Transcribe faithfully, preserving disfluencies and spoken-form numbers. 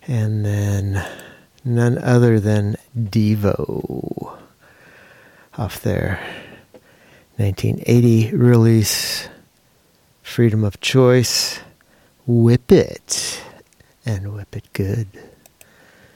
And then none other than Devo off their nineteen eighty release, Freedom of Choice. Whip it, and whip it good.